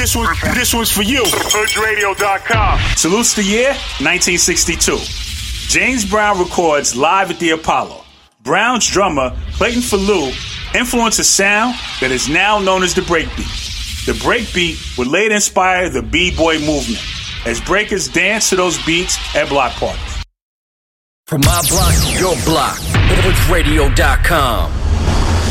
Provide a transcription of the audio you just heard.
This one's for you. HoodRadio.com. Salutes the year 1962. James Brown records live at the Apollo. Brown's drummer, Clayton Falou, influenced a sound that is now known as the breakbeat. The breakbeat would later inspire the B-boy movement, as breakers dance to those beats at block parties. From my block to your block, HoodRadio.com.